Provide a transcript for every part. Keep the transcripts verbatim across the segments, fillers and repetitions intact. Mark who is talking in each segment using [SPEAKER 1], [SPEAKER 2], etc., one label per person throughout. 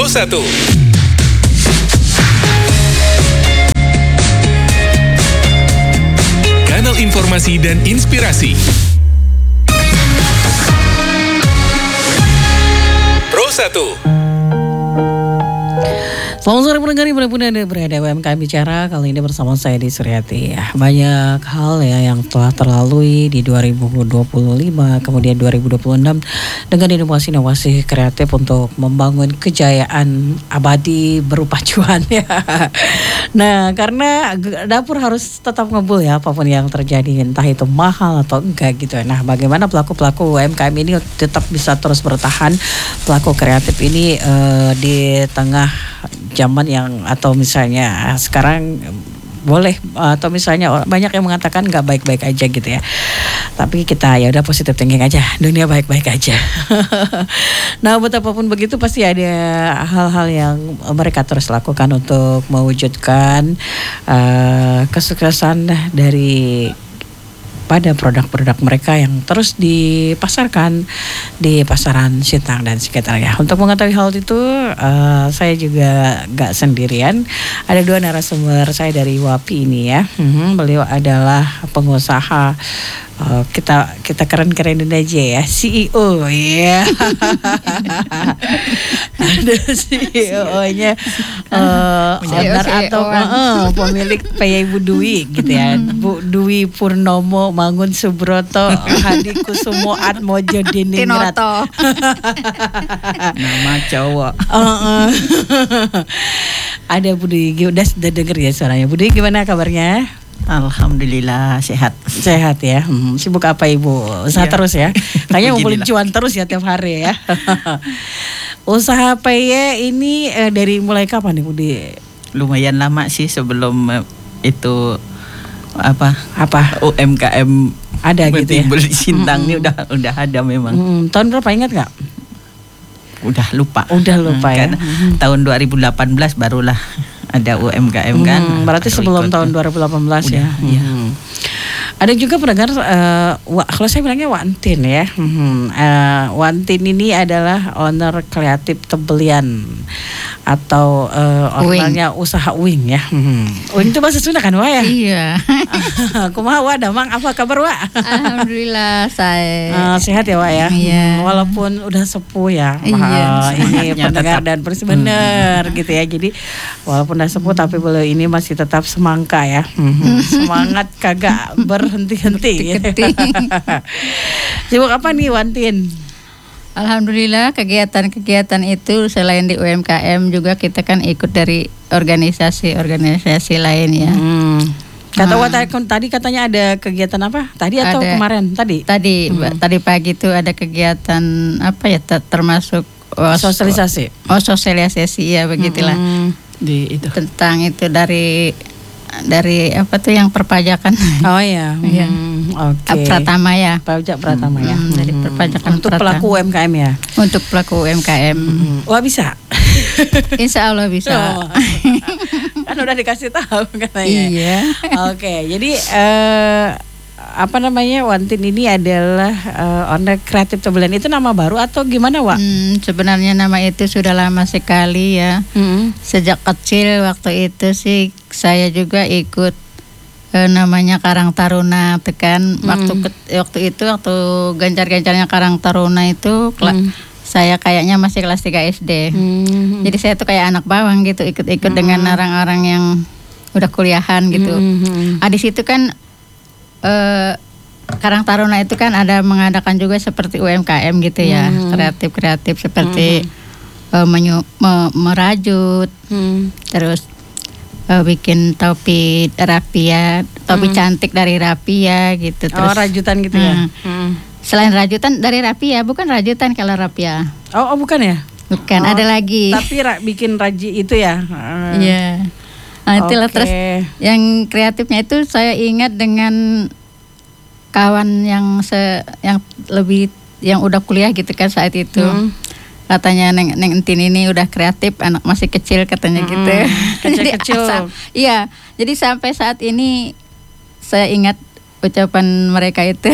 [SPEAKER 1] Pro satu. Kanal informasi dan inspirasi. Pro satu.
[SPEAKER 2] Selamat sore pendengar dimanapun Anda berada, U M K M Bicara kali ini bersama saya di Suryati. Ya, banyak hal ya yang telah terlalui di dua ribu dua puluh lima kemudian dua ribu dua puluh enam dengan inovasi-inovasi kreatif untuk membangun kejayaan abadi berupa cuan ya. Nah, karena dapur harus tetap ngebul ya apapun yang terjadi, entah itu mahal atau enggak gitu. Nah, bagaimana pelaku-pelaku U M K M ini tetap bisa terus bertahan, pelaku kreatif ini uh, di tengah zaman yang atau misalnya sekarang boleh atau misalnya banyak yang mengatakan nggak baik-baik aja gitu ya, tapi kita ya udah positive thinking aja, dunia baik-baik aja. Nah, betapapun begitu pasti ada hal-hal yang mereka terus lakukan untuk mewujudkan uh, kesuksesan dari pada produk-produk mereka yang terus dipasarkan di pasaran Sintang dan sekitarnya. Untuk mengetahui hal itu, uh, saya juga gak sendirian. Ada dua narasumber saya dari WAPI ini ya. Hmm, beliau adalah pengusaha. Uh, kita kita keren-kerenin aja ya, C E O ya. Ada C E O-nya uh, owner atau uh, pemilik P Y Bu Dwi gitu ya, Bu Dwi Purnomo Mangun Subroto Hadi Kusumo Atmojo Diningrat. Nama cowok. Uh, uh. Ada Bu Dwi, udah sudah denger ya suaranya. Bu Dwi, gimana kabarnya?
[SPEAKER 3] Alhamdulillah sehat.
[SPEAKER 2] Sehat ya. Hmm, sibuk apa Ibu? Usaha ya. Terus ya. Kayaknya ngumpulin cuan terus ya tiap hari ya. Usaha P Y ini eh, dari mulai kapan nih Budi?
[SPEAKER 3] Lumayan lama sih sebelum eh, itu apa?
[SPEAKER 2] Apa?
[SPEAKER 3] U M K M
[SPEAKER 2] ada gitu ya.
[SPEAKER 3] Di Sintang ini mm-hmm. udah udah ada memang.
[SPEAKER 2] Hmm, tahun berapa ingat nggak?
[SPEAKER 3] Udah lupa.
[SPEAKER 2] Udah lupa hmm, ya.
[SPEAKER 3] Kan, hmm. Tahun dua ribu delapan belas barulah ada U M K M kan.
[SPEAKER 2] Hmm, berarti sebelum tahun dua ribu delapan belas udah, ya. Iya. Hmm. Ada juga pendengar, uh, kalau saya bilangnya Wantin ya. Hmm, uh, Wantin ini adalah owner kreatif Tebelian atau uh, ownernya usaha Uing ya. Hmm. Uing itu bahasa Sunda kan Wak ya?
[SPEAKER 4] Iya.
[SPEAKER 2] Kumaha Wak, Damang, apa kabar Wak?
[SPEAKER 4] Alhamdulillah saya
[SPEAKER 2] uh, sehat ya Wak ya.
[SPEAKER 4] Iya.
[SPEAKER 2] Hmm, walaupun udah sepuh ya.
[SPEAKER 4] Iya.
[SPEAKER 2] Uh, ini pendengar dan persis benar hmm. gitu ya. Jadi walaupun udah sepuh hmm. tapi beliau ini masih tetap semangka ya. Hmm. Semangat kagak berhenti-henti. Sibuk apa nih Wantin?
[SPEAKER 4] Alhamdulillah kegiatan-kegiatan itu selain di U M K M juga kita kan ikut dari organisasi-organisasi lain ya. Hmm.
[SPEAKER 2] Kata nah. tadi katanya ada kegiatan apa? Tadi atau ada, kemarin? Tadi.
[SPEAKER 4] Tadi hmm. tadi pagi itu ada kegiatan apa ya termasuk oh,
[SPEAKER 2] sosialisasi.
[SPEAKER 4] Oh sosialisasi ya begitulah. Hmm.
[SPEAKER 2] Di itu.
[SPEAKER 4] Tentang itu dari dari apa tuh yang perpajakan.
[SPEAKER 2] Oh ya.
[SPEAKER 4] Iya.
[SPEAKER 2] Hmm, oke. Okay.
[SPEAKER 4] Pratama ya.
[SPEAKER 2] Pajak Pratama hmm. ya.
[SPEAKER 4] Hmm. Dari perpajakan
[SPEAKER 2] untuk
[SPEAKER 4] Pratama.
[SPEAKER 2] Pelaku U M K M ya.
[SPEAKER 4] Untuk pelaku U M K M.
[SPEAKER 2] Hmm. Wah bisa.
[SPEAKER 4] Insya Allah bisa.
[SPEAKER 2] Oh. Kan udah dikasih tahu katanya.
[SPEAKER 4] Iya.
[SPEAKER 2] Oke, okay, jadi uh, apa namanya Wantin ini adalah uh, owner kreatif Tebelian, itu nama baru atau gimana Wak?
[SPEAKER 4] Hmm, sebenarnya nama itu sudah lama sekali ya. Hmm. Sejak kecil waktu itu sih saya juga ikut uh, namanya Karang Taruna tekan hmm. waktu ke, waktu itu waktu gencar-gencarnya Karang Taruna itu. Hmm. Saya kayaknya masih kelas tiga S D. Hmm. Jadi saya tuh kayak anak bawang gitu, ikut-ikut hmm. dengan orang-orang yang udah kuliahan gitu. Hmm. Ah, di situ kan eh, Karang Taruna itu kan ada mengadakan juga seperti U M K M gitu ya, hmm. kreatif-kreatif seperti hmm. eh, menyu, me, merajut, hmm. terus eh, bikin topi rapia, topi hmm. cantik dari rapia gitu. Terus,
[SPEAKER 2] oh rajutan gitu hmm. ya. Hmm.
[SPEAKER 4] Selain rajutan dari rapia, bukan rajutan kalau rapia.
[SPEAKER 2] Oh, oh bukan ya?
[SPEAKER 4] Bukan,
[SPEAKER 2] oh,
[SPEAKER 4] ada lagi.
[SPEAKER 2] Tapi ra- bikin raji itu ya?
[SPEAKER 4] Iya. Uh, nah itulah okay. Terus yang kreatifnya itu saya ingat dengan kawan yang se, yang lebih yang udah kuliah gitu kan saat itu. Hmm. Katanya Neng Neng Entin ini udah kreatif, anak masih kecil katanya hmm. gitu.
[SPEAKER 2] Kecil-kecil.
[SPEAKER 4] Iya. Jadi sampai saat ini saya ingat ucapan mereka itu.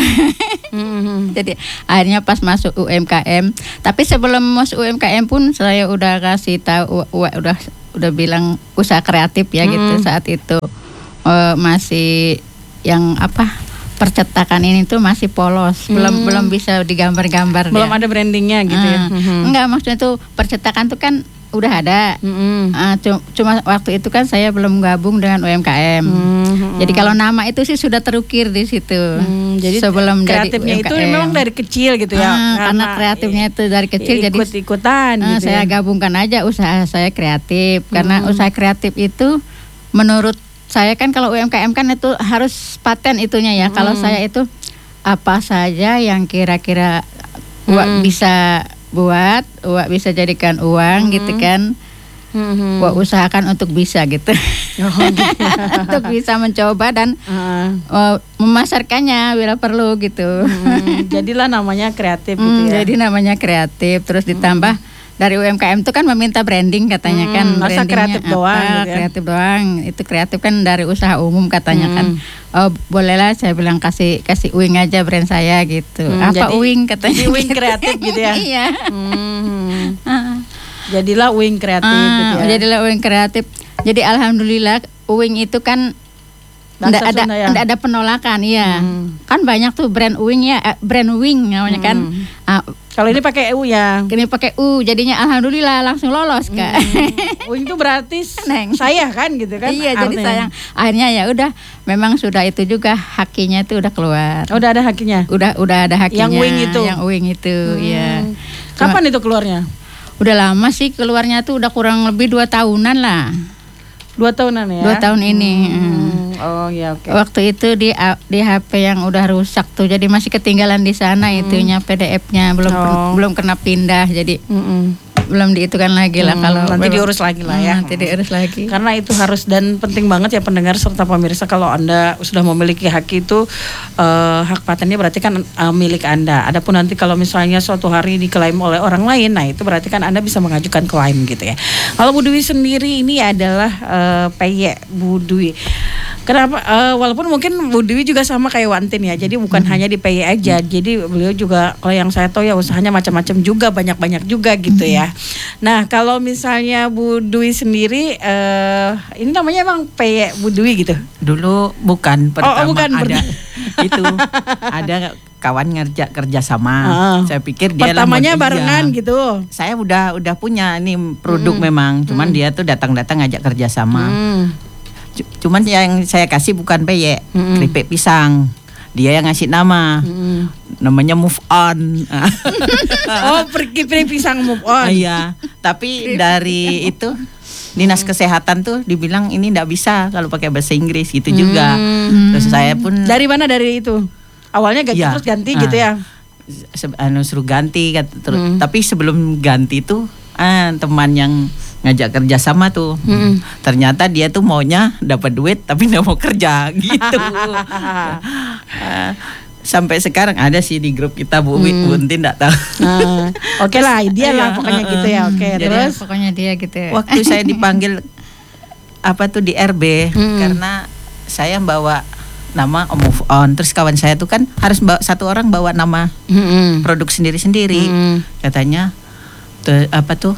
[SPEAKER 4] Mm-hmm. Jadi akhirnya pas masuk U M K M, tapi sebelum masuk U M K M pun saya udah kasih tahu, udah udah bilang usaha kreatif ya, mm-hmm. gitu saat itu uh, masih yang apa percetakan ini tuh masih polos, mm. belum belum bisa digambar-gambar,
[SPEAKER 2] belum
[SPEAKER 4] ya.
[SPEAKER 2] Ada brandingnya gitu, uh, ya. Mm-hmm.
[SPEAKER 4] Enggak, maksudnya tuh percetakan tuh kan udah ada,
[SPEAKER 2] mm-hmm.
[SPEAKER 4] uh, cuma waktu itu kan saya belum gabung dengan U M K M, mm-hmm. jadi kalau nama itu sih sudah terukir di situ. Mm,
[SPEAKER 2] jadi
[SPEAKER 4] sebelum
[SPEAKER 2] kreatifnya
[SPEAKER 4] jadi U M K M.
[SPEAKER 2] itu memang dari kecil gitu ya,
[SPEAKER 4] uh,
[SPEAKER 2] karena,
[SPEAKER 4] karena kreatifnya itu dari kecil,
[SPEAKER 2] ikut,
[SPEAKER 4] jadi
[SPEAKER 2] ikut-ikutan.
[SPEAKER 4] Uh,
[SPEAKER 2] gitu
[SPEAKER 4] saya
[SPEAKER 2] ya.
[SPEAKER 4] gabungkan aja usaha saya kreatif,
[SPEAKER 2] mm-hmm.
[SPEAKER 4] karena usaha kreatif itu menurut saya kan kalau U M K M kan itu harus paten itunya ya. Mm-hmm. Kalau saya itu apa saja yang kira-kira mm-hmm. bisa buat, Wak bisa jadikan uang, mm-hmm. gitu kan. Mm-hmm. Wak usahakan untuk bisa gitu. Oh, gitu. Untuk bisa mencoba dan uh. uh, memasarkannya bila perlu gitu.
[SPEAKER 2] Mm-hmm. Jadilah namanya kreatif gitu
[SPEAKER 4] mm,
[SPEAKER 2] ya.
[SPEAKER 4] Jadi namanya kreatif, terus ditambah mm-hmm. dari U M K M itu kan meminta branding katanya, mm, kan.
[SPEAKER 2] Masa kreatif
[SPEAKER 4] apa,
[SPEAKER 2] doang gitu ya?
[SPEAKER 4] Kreatif doang. Itu kreatif kan dari usaha umum katanya, mm. kan. Oh, bolehlah saya bilang kasih kasih Uwing aja brand saya gitu. Mm, apa jadi, Uwing katanya?
[SPEAKER 2] Jadi Uwing kreatif gitu ya.
[SPEAKER 4] Iya.
[SPEAKER 2] Hmm. Jadilah Uwing kreatif ah, gitu ya.
[SPEAKER 4] Jadilah Uwing kreatif. Jadi alhamdulillah Uwing itu kan enggak ada ya? Enggak ada penolakan, iya. Hmm. Kan banyak tuh brand Uwing ya, eh, brand Uwing namanya, hmm. kan. Ah,
[SPEAKER 2] kalau ini pakai U ya.
[SPEAKER 4] Ini pakai U, jadinya alhamdulillah langsung lolos, Kak.
[SPEAKER 2] Hmm. Uwing itu berarti Neng. Saya kan gitu kan.
[SPEAKER 4] Iya,
[SPEAKER 2] artinya.
[SPEAKER 4] Jadi sayang. Akhirnya ya udah, memang sudah itu juga hakinya itu udah keluar.
[SPEAKER 2] Udah ada hakinya.
[SPEAKER 4] Udah udah ada hakinya.
[SPEAKER 2] Yang Uwing itu.
[SPEAKER 4] Yang Uwing itu, hmm. ya.
[SPEAKER 2] Kapan Cuma, itu keluarnya?
[SPEAKER 4] Udah lama sih keluarnya tuh, udah kurang lebih dua tahunan lah.
[SPEAKER 2] Dua tahunan ya?
[SPEAKER 4] Dua tahun ini.
[SPEAKER 2] Hmm. Hmm. Oh ya, oke. Okay.
[SPEAKER 4] Waktu itu di di H P yang udah rusak tuh, jadi masih ketinggalan di sana, hmm. itunya P D F-nya belum oh. belum kena pindah, jadi hmm. belum diitukan lagi lah. Hmm.
[SPEAKER 2] Kalau nanti diurus lagi lah ya.
[SPEAKER 4] Nanti diurus lagi.
[SPEAKER 2] Karena itu harus, dan penting banget ya pendengar serta pemirsa, kalau Anda sudah memiliki hak itu, uh, hak patennya berarti kan uh, milik Anda. Adapun nanti kalau misalnya suatu hari diklaim oleh orang lain, nah itu berarti kan Anda bisa mengajukan klaim gitu ya. Kalau Bu Dwi sendiri ini adalah uh, P Y Bu Dwi. Kenapa? Uh, walaupun mungkin Bu Dwi juga sama kayak Wantin ya. Jadi bukan hmm. hanya di P Y aja. Hmm. Jadi beliau juga, kalau yang saya tahu ya usahanya macam-macam juga, banyak-banyak juga gitu hmm. ya. Nah kalau misalnya Bu Dwi sendiri, uh, ini namanya emang P Y Bu Dwi gitu?
[SPEAKER 3] Dulu bukan. Pertama
[SPEAKER 2] oh, bukan,
[SPEAKER 3] ada itu ada kawan ngerja kerja sama. Uh, saya pikir dia
[SPEAKER 2] pertamanya barengan iya. gitu.
[SPEAKER 3] Saya udah udah punya nih produk hmm. memang. Cuman hmm. dia tuh datang-datang ngajak kerja sama. Hmm. Cuman yang saya kasih bukan P Y, mm-hmm. keripik pisang. Dia yang ngasih nama, mm-hmm. namanya Move On.
[SPEAKER 2] Oh, keripik pisang Move On.
[SPEAKER 3] Iya, tapi dari itu Dinas Kesehatan tuh dibilang ini nggak bisa kalau pakai bahasa Inggris gitu mm-hmm. juga. Terus saya pun
[SPEAKER 2] dari mana dari itu? Awalnya ganti ya, terus ganti uh, gitu ya.
[SPEAKER 3] Se- anu suruh ganti terus, mm. tapi sebelum ganti tuh ah, teman yang ngajak kerja sama tuh, hmm. ternyata dia tuh maunya dapat duit tapi nggak mau kerja gitu. uh, sampai sekarang ada sih di grup kita Bu hmm. Buntin nggak tahu. Uh,
[SPEAKER 2] Oke okay lah, dia lah pokoknya uh, gitu ya. Oke, okay, terus
[SPEAKER 4] pokoknya dia gitu. Ya.
[SPEAKER 3] Waktu saya dipanggil apa tuh di R B hmm. karena saya bawa nama Move On, terus kawan saya tuh kan harus bawa, satu orang bawa nama hmm. produk sendiri-sendiri, hmm. katanya tuh, apa tuh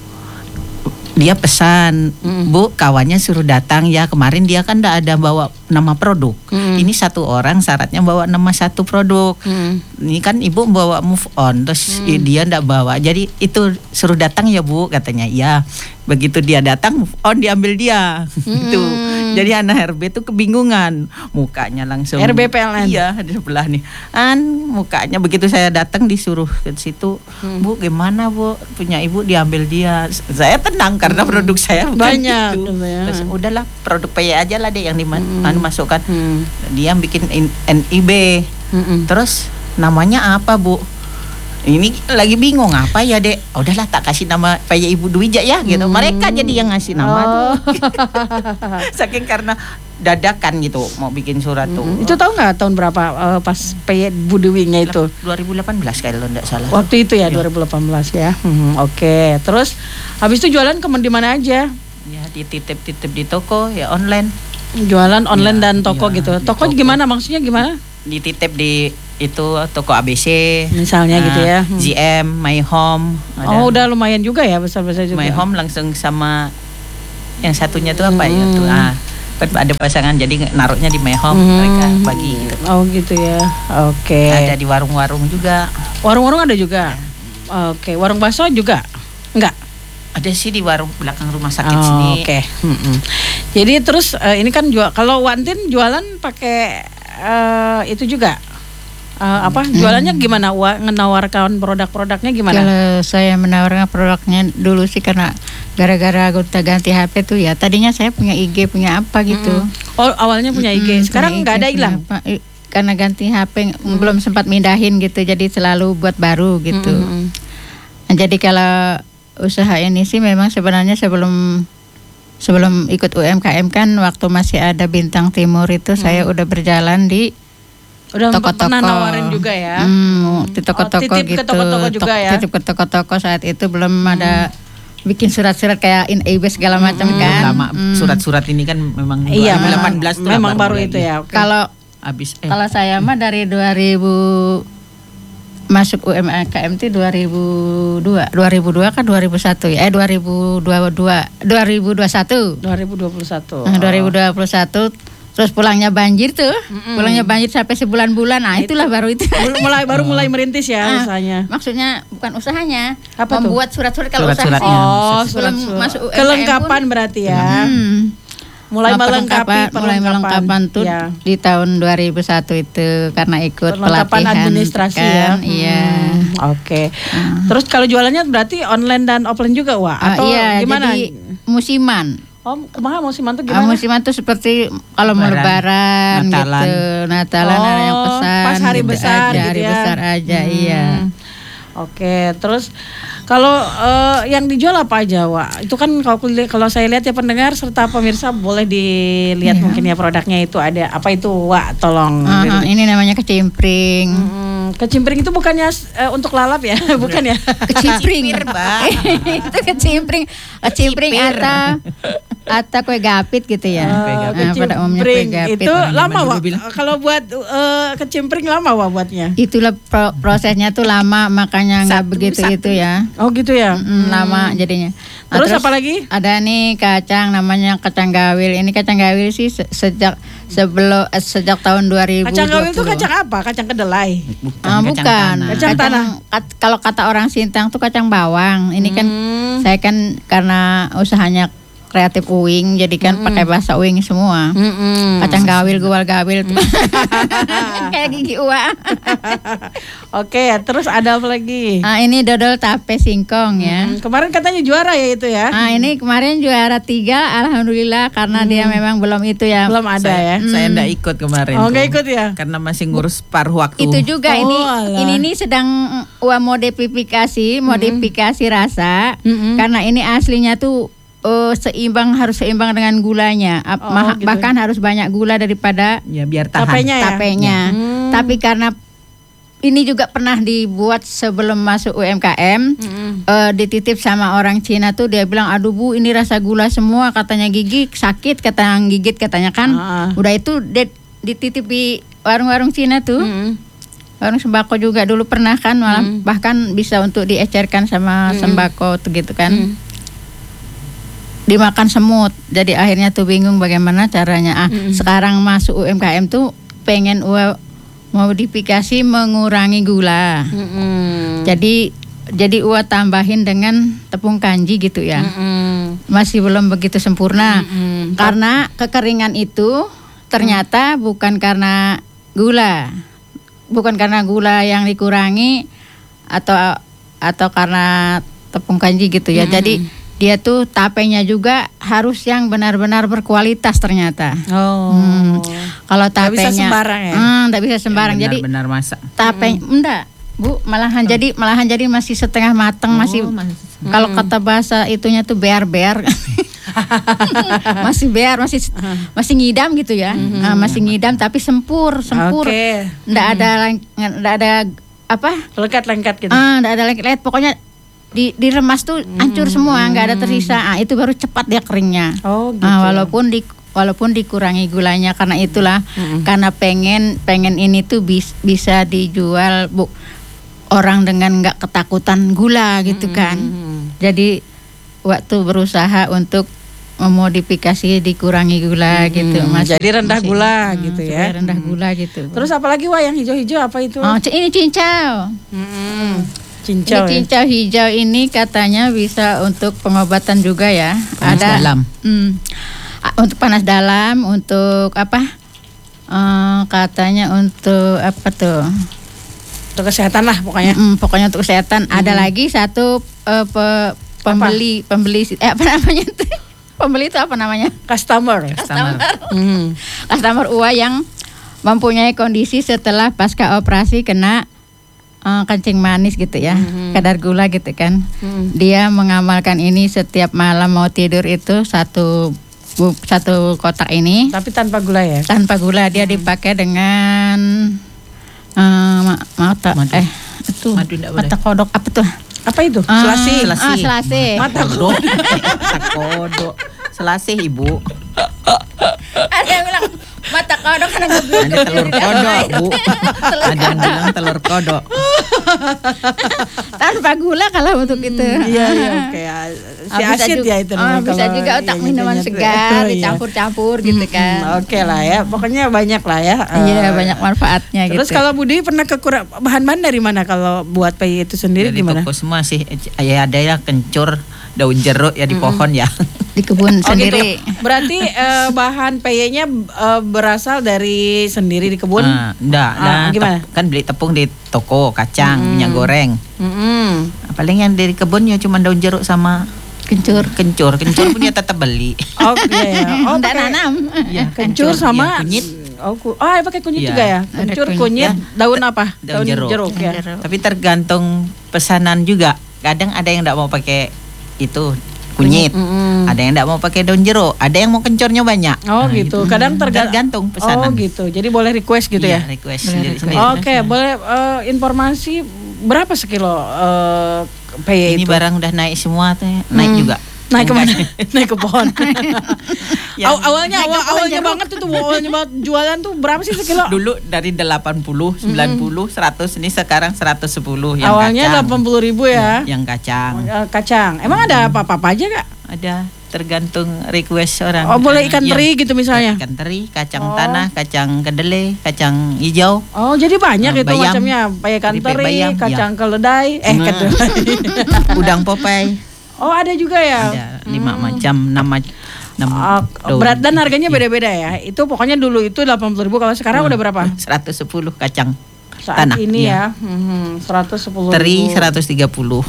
[SPEAKER 3] dia pesan, mm. Bu kawannya suruh datang ya, kemarin dia kan enggak ada bawa nama produk, mm. ini satu orang syaratnya bawa nama satu produk, mm. ini kan ibu bawa Move On, terus mm. dia enggak bawa, jadi itu suruh datang ya Bu, katanya ya. Begitu dia datang, Move On diambil dia, mm. gitu. Jadi anak R B tuh kebingungan, mukanya langsung
[SPEAKER 2] R B P L N.
[SPEAKER 3] Iya di sebelah nih, an mukanya begitu saya datang disuruh ke situ, mm. Bu gimana Bu, punya ibu diambil dia, saya tenang karena produk saya
[SPEAKER 2] banyak
[SPEAKER 3] gitu.
[SPEAKER 2] Ya.
[SPEAKER 3] Terus udahlah produk P Y aja lah deh yang dimasukkan.
[SPEAKER 2] Hmm. Hmm.
[SPEAKER 3] Dia bikin N I B. Hmm. Terus namanya apa Bu? Ini lagi bingung apa ya Dek. Oh, udahlah tak kasih nama P Y Ibu Dwija ya gitu. Hmm. Mereka jadi yang ngasih nama oh. tuh. Saking karena dadakan gitu mau bikin surat tuh.
[SPEAKER 2] Hmm. Itu tahu nggak tahun berapa uh, pas P Y Bu Dwinya itu?
[SPEAKER 3] dua ribu delapan belas kalau enggak salah.
[SPEAKER 2] Waktu itu ya, ya. dua ribu delapan belas ya. Hmm, Oke, okay. Terus habis itu jualan ke di mana aja?
[SPEAKER 3] Ya dititip-titip di toko ya online.
[SPEAKER 2] Jualan online
[SPEAKER 3] Ya,
[SPEAKER 2] dan toko
[SPEAKER 3] ya,
[SPEAKER 2] gitu.
[SPEAKER 3] di
[SPEAKER 2] Toko
[SPEAKER 3] toko.
[SPEAKER 2] gimana maksudnya gimana?
[SPEAKER 3] Dititip di itu toko A B C
[SPEAKER 2] Misalnya gitu ya. Hmm.
[SPEAKER 3] G M, My Home. ada.
[SPEAKER 2] Oh, udah lumayan juga ya, besar-besar juga.
[SPEAKER 3] My Home langsung sama yang satunya tuh apa ya tuh? Ah, kan ada pasangan jadi naruhnya di My Home,
[SPEAKER 2] Hmm.
[SPEAKER 3] mereka bagi gitu.
[SPEAKER 2] Oh gitu ya. Oke.
[SPEAKER 3] Ada di warung-warung juga.
[SPEAKER 2] Warung-warung ada juga. Oke, warung bakso juga? Enggak.
[SPEAKER 3] Ada sih di warung belakang rumah sakit
[SPEAKER 2] Oh,
[SPEAKER 3] sini.
[SPEAKER 2] Oke. Mm-mm. Jadi terus eh, ini kan jual, kalau Wantin jualan pakai eh, itu juga Eh, apa jualannya gimana? Wa, menawarkan produk-produknya gimana?
[SPEAKER 4] Kalau saya menawarkan produknya dulu sih karena gara-gara gonta ganti H P tuh ya. Tadinya saya punya I G, punya apa gitu.
[SPEAKER 2] Mm-mm. Oh, awalnya punya I G.
[SPEAKER 4] Mm-mm,
[SPEAKER 2] Sekarang
[SPEAKER 4] punya
[SPEAKER 2] nggak
[SPEAKER 4] I G,
[SPEAKER 2] ada
[SPEAKER 4] punya
[SPEAKER 2] hilang.
[SPEAKER 4] apa. I- Karena ganti H P belum sempat mindahin gitu. Jadi selalu buat baru gitu.
[SPEAKER 2] Mm-mm.
[SPEAKER 4] Nah, jadi kalau usaha ini sih memang sebenarnya sebelum sebelum ikut U M K M kan waktu masih ada Bintang Timur itu saya udah berjalan di
[SPEAKER 2] Udah
[SPEAKER 4] toko-toko.
[SPEAKER 2] pernah nawarin juga ya.
[SPEAKER 4] Hmm, di toko-toko
[SPEAKER 2] Oh, titip
[SPEAKER 4] gitu.
[SPEAKER 2] ke toko-toko juga
[SPEAKER 4] Tok-
[SPEAKER 2] ya?
[SPEAKER 4] Titip ke toko-toko saat itu belum ada bikin surat-surat kayak in E B segala macam
[SPEAKER 3] Belum
[SPEAKER 4] kan.
[SPEAKER 3] lama
[SPEAKER 4] Hmm.
[SPEAKER 3] surat-surat ini kan memang
[SPEAKER 2] Iya,
[SPEAKER 3] dua ribu delapan
[SPEAKER 2] memang,
[SPEAKER 3] belas tuh
[SPEAKER 2] memang
[SPEAKER 3] lah
[SPEAKER 2] baru
[SPEAKER 3] mulai
[SPEAKER 2] itu
[SPEAKER 3] di-
[SPEAKER 2] ya. Oke.
[SPEAKER 4] Kalau
[SPEAKER 3] Habis eh,
[SPEAKER 4] kalau saya mah dari dua ribu masuk U M K M T dua ribu dua dua ribu dua kan dua ribu satu ya eh dua ribu dua puluh dua dua ribu dua puluh satu
[SPEAKER 2] dua ribu dua puluh satu.
[SPEAKER 4] Nah, dua ribu dua puluh satu terus pulangnya banjir tuh. Pulangnya banjir sampai sebulan-bulan. Nah, itulah baru itu.
[SPEAKER 2] Mul- mulai baru mulai merintis ya
[SPEAKER 4] Ah,
[SPEAKER 2] usahanya.
[SPEAKER 4] Maksudnya bukan usahanya,
[SPEAKER 2] Apa tuh?
[SPEAKER 4] membuat surat-surat kalau usaha
[SPEAKER 3] Surat-surat,
[SPEAKER 4] sih.
[SPEAKER 3] ya.
[SPEAKER 2] Oh,
[SPEAKER 4] sebelum
[SPEAKER 2] surat-surat.
[SPEAKER 4] masuk U M K M
[SPEAKER 2] kelengkapan
[SPEAKER 4] pun,
[SPEAKER 2] berarti ya.
[SPEAKER 4] Hmm.
[SPEAKER 2] Mulai
[SPEAKER 4] Nah,
[SPEAKER 2] melengkapi
[SPEAKER 4] perlengkapan- mulai melengkapan tuh
[SPEAKER 2] Ya.
[SPEAKER 4] di tahun dua ribu satu itu karena ikut
[SPEAKER 2] Perlengkapan
[SPEAKER 4] pelatihan
[SPEAKER 2] administrasi
[SPEAKER 4] kan,
[SPEAKER 2] ya.
[SPEAKER 4] Iya.
[SPEAKER 2] Hmm, Oke. Terus kalau jualannya berarti online dan offline juga, Wah?
[SPEAKER 4] Ah,
[SPEAKER 2] Atau
[SPEAKER 4] iya,
[SPEAKER 2] gimana?
[SPEAKER 4] jadi musiman.
[SPEAKER 2] Oh, kumaha musiman tuh
[SPEAKER 4] Ah,
[SPEAKER 2] gimana?
[SPEAKER 4] musiman tuh seperti kalau mau
[SPEAKER 3] Lebaran,
[SPEAKER 4] lebaran
[SPEAKER 3] Natalan.
[SPEAKER 4] gitu, Natalan
[SPEAKER 2] Oh,
[SPEAKER 4] ada yang pesan.
[SPEAKER 2] pas hari
[SPEAKER 4] gitu
[SPEAKER 2] besar
[SPEAKER 4] aja,
[SPEAKER 2] gitu
[SPEAKER 4] hari
[SPEAKER 2] ya.
[SPEAKER 4] besar aja,
[SPEAKER 2] Hmm.
[SPEAKER 4] iya.
[SPEAKER 2] Oke, terus kalau eh, yang dijual apa aja, Wak? Itu kan kalau kuli- kalau saya lihat ya pendengar serta pemirsa boleh dilihat
[SPEAKER 4] Iya.
[SPEAKER 2] mungkin ya produknya itu ada apa itu, Wak? Tolong.
[SPEAKER 4] Ah, ah, ini namanya kecimpring.
[SPEAKER 2] Hmm, kecimpring itu bukannya eh, untuk lalap ya, bukan ya?
[SPEAKER 4] Kecimpring,
[SPEAKER 3] Kecipir, Mbak.
[SPEAKER 4] itu kecimpring, kecimpring
[SPEAKER 3] Kecipir.
[SPEAKER 4] atau atau kue gapit gitu ya.
[SPEAKER 2] Eh,
[SPEAKER 4] Nah, pada umumnya kue
[SPEAKER 2] kecimpring
[SPEAKER 4] gapit.
[SPEAKER 2] itu
[SPEAKER 3] Orang
[SPEAKER 2] lama,
[SPEAKER 3] zaman
[SPEAKER 2] Wak.
[SPEAKER 3] dulu bilang.
[SPEAKER 2] Kalau buat eh, kecimpring lama, Wak, buatnya.
[SPEAKER 4] Itulah pro- prosesnya tuh lama makanya nggak
[SPEAKER 3] Satu,
[SPEAKER 4] begitu
[SPEAKER 3] satu.
[SPEAKER 4] itu ya.
[SPEAKER 2] Oh gitu ya.
[SPEAKER 4] Mm, lama jadinya. Nah,
[SPEAKER 2] Terus apa lagi?
[SPEAKER 4] Ada nih kacang namanya kacang gawil. Ini kacang gawil sih se- sejak sebelum eh, sejak tahun dua ribu dua puluh.
[SPEAKER 2] Kacang gawil itu kacang apa? Kacang kedelai.
[SPEAKER 4] Ah, bukan.
[SPEAKER 3] tanah.
[SPEAKER 2] Kacang tanah.
[SPEAKER 4] kat- kalau kata orang Sintang tuh kacang bawang. Ini kan
[SPEAKER 2] Hmm.
[SPEAKER 4] saya kan karena usahanya kreatif uwing, jadi kan pakai bahasa uwing semua.
[SPEAKER 2] Mm-mm.
[SPEAKER 4] Kacang gawil, guwal gawil tuh. Kayak gigi uwa.
[SPEAKER 2] Oke, terus ada apa lagi?
[SPEAKER 4] Ah, ini dodol tape singkong ya.
[SPEAKER 2] Hmm, kemarin katanya juara ya itu ya?
[SPEAKER 4] Ah, ini kemarin juara tiga, alhamdulillah karena dia memang belum itu ya.
[SPEAKER 2] Belum ada ya?
[SPEAKER 3] saya, saya ndak ikut kemarin.
[SPEAKER 2] Oh,
[SPEAKER 3] tuh.
[SPEAKER 2] nggak ikut ya?
[SPEAKER 3] Karena masih ngurus paruh waktu.
[SPEAKER 4] Itu juga
[SPEAKER 2] Oh,
[SPEAKER 4] ini
[SPEAKER 2] alah.
[SPEAKER 4] ini nih sedang uh, modifikasi, modifikasi rasa
[SPEAKER 2] Mm-mm.
[SPEAKER 4] karena ini aslinya tuh uh, seimbang harus seimbang dengan gulanya. Ap-
[SPEAKER 2] Oh,
[SPEAKER 4] mah-
[SPEAKER 2] gitu.
[SPEAKER 4] Bahkan harus banyak gula daripada
[SPEAKER 3] Ya biar tahan.
[SPEAKER 2] Tapenya ya?
[SPEAKER 4] tapenya.
[SPEAKER 2] Hmm.
[SPEAKER 4] Tapi karena ini juga pernah dibuat sebelum masuk U M K M,
[SPEAKER 2] Mm-mm.
[SPEAKER 4] eh, dititip sama orang Cina tuh dia bilang, aduh Bu ini rasa gula semua, katanya gigi sakit, kata yang gigit katanya kan.
[SPEAKER 2] Ah.
[SPEAKER 4] Udah itu dia dititip di warung-warung Cina tuh.
[SPEAKER 2] Mm-mm.
[SPEAKER 4] Warung sembako juga dulu pernah kan, malah
[SPEAKER 2] Mm.
[SPEAKER 4] bahkan bisa untuk diecerkan sama sembako tuh gitu kan.
[SPEAKER 2] Mm.
[SPEAKER 4] Dimakan semut. Jadi akhirnya tuh bingung bagaimana caranya. Ah,
[SPEAKER 2] Mm.
[SPEAKER 4] sekarang masuk U M K M tuh pengen U- modifikasi mengurangi gula.
[SPEAKER 2] Mm-mm.
[SPEAKER 4] Jadi jadi Ua tambahin dengan tepung kanji gitu ya.
[SPEAKER 2] Mm-mm.
[SPEAKER 4] Masih belum begitu sempurna.
[SPEAKER 2] Mm-mm.
[SPEAKER 4] Karena kekeringan itu ternyata bukan karena gula. Bukan karena gula yang dikurangi atau atau karena tepung kanji gitu ya.
[SPEAKER 2] Mm-mm.
[SPEAKER 4] Jadi dia tuh tapenya juga harus yang benar-benar berkualitas ternyata.
[SPEAKER 2] Oh.
[SPEAKER 4] Hmm. Kalau
[SPEAKER 2] Nggak bisa
[SPEAKER 4] tapenya
[SPEAKER 2] sembarang ya?
[SPEAKER 4] Hmm, nggak bisa sembarang. Jadi
[SPEAKER 3] benar masak.
[SPEAKER 4] tape enggak Bu, malahan jadi malahan jadi masih setengah matang, masih
[SPEAKER 3] Oh, masih-
[SPEAKER 4] kalau kata bahasa itunya tuh bear-bear. Masih bear, masih masih ngidam gitu ya. Ah, masih ngidam tapi sempur, sempur.
[SPEAKER 2] Oke.
[SPEAKER 4] Nggak ada leng- nggak ada apa?
[SPEAKER 2] Lengkat-lengkat gitu.
[SPEAKER 4] Ah, nggak ada lengket. Pokoknya di diremas tuh hancur semua, nggak ada tersisa. Ah, itu baru cepat dia keringnya.
[SPEAKER 2] Oh gitu.
[SPEAKER 4] Ah, walaupun di walaupun dikurangi gulanya karena itulah mm-hmm. karena pengen pengen ini tuh bis, bisa dijual bu orang dengan nggak ketakutan gula gitu kan. Mm-hmm. Jadi waktu berusaha untuk memodifikasi dikurangi gula mm-hmm. gitu Mas.
[SPEAKER 2] Jadi rendah
[SPEAKER 4] masih,
[SPEAKER 2] gula
[SPEAKER 4] hmm,
[SPEAKER 2] gitu ya.
[SPEAKER 4] Rendah gula gitu.
[SPEAKER 2] Terus apalagi Wak yang hijau-hijau apa itu?
[SPEAKER 4] Oh, ini cincau.
[SPEAKER 2] Mm-hmm. Cincau.
[SPEAKER 4] Ini cincau hijau ini katanya bisa untuk pengobatan juga ya.
[SPEAKER 3] Panas
[SPEAKER 4] Ada
[SPEAKER 3] dalam.
[SPEAKER 4] Hmm, untuk panas dalam, untuk apa? Uh, katanya untuk apa tuh?
[SPEAKER 2] Untuk kesehatan lah pokoknya.
[SPEAKER 4] Mm, pokoknya untuk kesehatan. Hmm. Ada lagi satu uh, pe, pembeli apa? pembeli eh apa namanya tuh? Pembeli itu apa namanya?
[SPEAKER 2] Customer.
[SPEAKER 3] Customer.
[SPEAKER 2] Hmm.
[SPEAKER 4] Customer U A yang mempunyai kondisi setelah pasca operasi kena uh, kencing manis gitu ya, hmm. kadar gula gitu kan. Hmm. Dia mengamalkan ini setiap malam mau tidur itu satu Bu, satu kotak ini.
[SPEAKER 2] Tapi tanpa gula ya?
[SPEAKER 4] Tanpa gula. Dia hmm. dipakai dengan uh, mata
[SPEAKER 3] Madu.
[SPEAKER 4] eh itu
[SPEAKER 3] Madu
[SPEAKER 4] mata kodok apa tuh?
[SPEAKER 2] Apa itu?
[SPEAKER 4] Uh,
[SPEAKER 2] Selasi.
[SPEAKER 3] Selasi.
[SPEAKER 4] Ah, selasi.
[SPEAKER 2] Mata kodok.
[SPEAKER 3] Mata kodok. Selasi Ibu.
[SPEAKER 4] Ada yang bilang mata kodok kan ada
[SPEAKER 3] Ada telur kodok Bu. Ada yang bilang telur kodok.
[SPEAKER 4] Tanpa gula kalau untuk itu.
[SPEAKER 2] Iya iya oke. Si
[SPEAKER 4] Ah, bisa
[SPEAKER 2] asid
[SPEAKER 4] juga,
[SPEAKER 2] ya itu
[SPEAKER 4] ah,
[SPEAKER 2] namanya
[SPEAKER 4] bisa
[SPEAKER 2] kalau
[SPEAKER 4] juga untuk
[SPEAKER 2] yang
[SPEAKER 4] minuman
[SPEAKER 2] nyet-nyet.
[SPEAKER 4] segar
[SPEAKER 2] Oh, iya.
[SPEAKER 4] dicampur-campur gitu kan.
[SPEAKER 2] Hmm, oke lah ya. Pokoknya banyak lah ya.
[SPEAKER 4] Iya,
[SPEAKER 2] Eh,
[SPEAKER 4] banyak manfaatnya
[SPEAKER 2] Terus
[SPEAKER 4] gitu.
[SPEAKER 2] kalau Budi pernah kekurang bahan-bahan dari mana kalau buat pay itu sendiri
[SPEAKER 3] Dari
[SPEAKER 2] gimana?
[SPEAKER 3] toko semua sih. Ya ada ya kencur, daun jeruk ya di pohon ya.
[SPEAKER 4] Di kebun
[SPEAKER 2] Oh
[SPEAKER 4] sendiri.
[SPEAKER 2] gitu. Berarti eh, bahan payenya eh, berasal dari sendiri di kebun?
[SPEAKER 3] Ah, enggak,
[SPEAKER 2] Ah,
[SPEAKER 3] nah,
[SPEAKER 2] gimana?
[SPEAKER 3] tep- kan beli tepung di toko, kacang, minyak goreng.
[SPEAKER 2] Mm-mm.
[SPEAKER 3] Paling yang dari kebun ya cuma daun jeruk sama
[SPEAKER 4] Kencur.
[SPEAKER 3] kencur. Kencur punya tetap beli.
[SPEAKER 2] Oh iya ya. Oh
[SPEAKER 4] Nggak
[SPEAKER 2] pakai
[SPEAKER 4] nanam.
[SPEAKER 3] Iya,
[SPEAKER 2] kencur sama
[SPEAKER 3] iya, kunyit.
[SPEAKER 2] Oh, ku- oh pakai kunyit
[SPEAKER 3] Iya.
[SPEAKER 2] juga ya.
[SPEAKER 4] Ada
[SPEAKER 2] Kencur,
[SPEAKER 4] kunyit,
[SPEAKER 2] kunyit,
[SPEAKER 3] ya.
[SPEAKER 2] daun apa?
[SPEAKER 3] Daun jeruk.
[SPEAKER 2] ya.
[SPEAKER 4] Jeruk.
[SPEAKER 3] Tapi tergantung pesanan juga. Kadang ada yang enggak mau pakai itu kunyit.
[SPEAKER 2] Mm-mm.
[SPEAKER 3] Ada yang enggak mau pakai daun jeruk, ada yang mau kencornya banyak.
[SPEAKER 2] Oh
[SPEAKER 3] Nah,
[SPEAKER 2] gitu. Kadang terga-
[SPEAKER 3] tergantung
[SPEAKER 2] Oh
[SPEAKER 3] pesanan.
[SPEAKER 2] gitu. Jadi boleh request gitu
[SPEAKER 3] Iya,
[SPEAKER 2] ya.
[SPEAKER 3] request
[SPEAKER 4] Boleh
[SPEAKER 3] sendiri-sendiri.
[SPEAKER 2] Oke, boleh eh, informasi berapa sekilo eh pay
[SPEAKER 3] Ini
[SPEAKER 2] itu?
[SPEAKER 3] barang udah naik semua tuh, ya. naik
[SPEAKER 2] Hmm.
[SPEAKER 3] juga.
[SPEAKER 2] Naik ke mana? Naik ke pohon.
[SPEAKER 3] Yang
[SPEAKER 2] Aw- awalnya awal, awalnya banget itu awalnya banget jualan tuh berapa sih sekilo?
[SPEAKER 3] dulu dari delapan puluh, sembilan puluh, seratus, ini sekarang seratus sepuluh yang
[SPEAKER 2] Awalnya
[SPEAKER 3] kacang.
[SPEAKER 2] delapan puluh ribu ya.
[SPEAKER 3] Yang kacang.
[SPEAKER 2] Eh, kacang. Emang ada apa-apa aja Kak?
[SPEAKER 3] Ada tergantung request orang.
[SPEAKER 2] Oh, boleh ikan
[SPEAKER 3] Yang-
[SPEAKER 2] teri gitu misalnya?
[SPEAKER 3] Ikan teri,
[SPEAKER 2] Oh.
[SPEAKER 3] kacang tanah, kacang kedelai, kacang hijau.
[SPEAKER 2] Oh, jadi banyak
[SPEAKER 3] Eh,
[SPEAKER 2] itu
[SPEAKER 3] bayam.
[SPEAKER 2] macamnya. Ikan
[SPEAKER 3] Keripik
[SPEAKER 2] teri,
[SPEAKER 3] bayam,
[SPEAKER 2] kacang keledai, eh
[SPEAKER 3] Hmm.
[SPEAKER 2] kedelai.
[SPEAKER 3] Udang Popeye.
[SPEAKER 2] Oh, ada juga ya.
[SPEAKER 3] Ada lima macam, enam macam.
[SPEAKER 2] Oh, berat dan harganya beda-beda ya. Itu pokoknya dulu itu delapan puluh ribu, kalau sekarang udah berapa?
[SPEAKER 3] seratus sepuluh kacang
[SPEAKER 2] Saat
[SPEAKER 3] tanah.
[SPEAKER 2] ini
[SPEAKER 3] iya.
[SPEAKER 2] ya, hmm, seratus sepuluh
[SPEAKER 3] Teri
[SPEAKER 2] ribu.
[SPEAKER 3] seratus tiga puluh.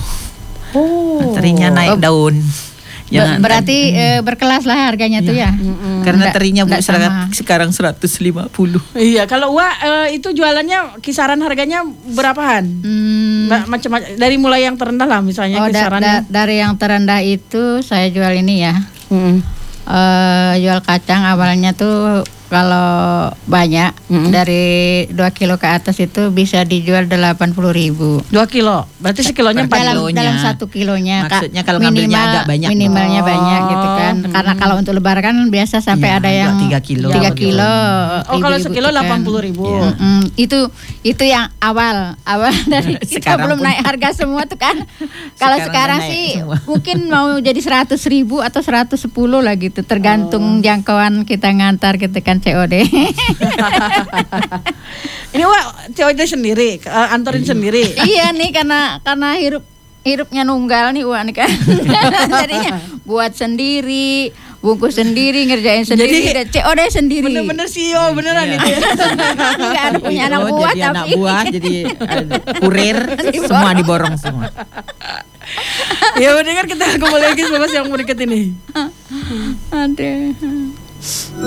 [SPEAKER 2] Oh.
[SPEAKER 3] Terinya naik daun.
[SPEAKER 4] Be-
[SPEAKER 3] Jangan-
[SPEAKER 4] berarti eh, berkelas lah harganya tuh ya.
[SPEAKER 3] karena
[SPEAKER 4] Nggak-
[SPEAKER 3] terinya Bu
[SPEAKER 4] nggak
[SPEAKER 3] sekarang,
[SPEAKER 4] sama.
[SPEAKER 3] sekarang seratus lima puluh.
[SPEAKER 2] Iya, kalau Wak eh, itu jualannya kisaran harganya berapaan?
[SPEAKER 4] Hmm,
[SPEAKER 2] Mbak, macam-macam dari mulai yang terendah lah misalnya
[SPEAKER 4] oh, da-
[SPEAKER 2] kisarannya.
[SPEAKER 4] da- dari yang terendah itu saya jual ini ya.
[SPEAKER 2] Mm.
[SPEAKER 4] Eh, jual kacang awalnya tuh kalau banyak
[SPEAKER 2] Mm-mm.
[SPEAKER 4] dari dua kilo ke atas itu bisa dijual delapan puluh ribu.
[SPEAKER 2] Dua kilo, berarti sekilonya
[SPEAKER 3] Per
[SPEAKER 2] empat
[SPEAKER 4] dalam
[SPEAKER 3] kilonya.
[SPEAKER 4] dalam satu kilonya Kak.
[SPEAKER 3] Maksudnya kalau ngambilnya agak banyak.
[SPEAKER 4] minimalnya
[SPEAKER 2] Oh.
[SPEAKER 4] banyak gitu kan, karena kalau untuk lebaran kan biasa sampai
[SPEAKER 3] Iya,
[SPEAKER 4] ada yang
[SPEAKER 3] tiga kilo.
[SPEAKER 4] tiga
[SPEAKER 3] Iya,
[SPEAKER 4] kilo.
[SPEAKER 2] Oh, kalau
[SPEAKER 4] ibu-ibu
[SPEAKER 2] sekilo
[SPEAKER 4] tuh kan.
[SPEAKER 2] delapan puluh ribu.
[SPEAKER 3] Iya.
[SPEAKER 4] Mm-mm. itu itu yang awal awal dari kita
[SPEAKER 3] Sekarang
[SPEAKER 4] belum
[SPEAKER 3] pun-
[SPEAKER 4] naik harga semua tuh kan. Kalau sekarang,
[SPEAKER 3] Sekarang udah naik
[SPEAKER 4] sih
[SPEAKER 3] semua.
[SPEAKER 4] mungkin mau jadi seratus ribu atau seratus sepuluh lah gitu, tergantung jangkauan kita ngantar gitu kan C O D.
[SPEAKER 2] Ini Wak, C O D sendiri, eh, anterin sendiri.
[SPEAKER 4] Iya nih, karena karena hirup hirupnya nunggal nih Wak nih kan. Jadinya buat sendiri, bungkus sendiri, ngerjain sendiri,
[SPEAKER 2] Jadi,
[SPEAKER 4] dan C O D sendiri.
[SPEAKER 2] Bener-bener C E O beneran
[SPEAKER 3] Iya.
[SPEAKER 2] itu ya.
[SPEAKER 4] Nggak ada punya anak
[SPEAKER 3] Oh,
[SPEAKER 4] buah
[SPEAKER 3] jadi
[SPEAKER 4] tapi
[SPEAKER 3] anak buah, jadi eh, kurir, semua diborong semua.
[SPEAKER 2] Ya udah kan kita kembali lagi sama yang berikut ini.
[SPEAKER 4] Aduh.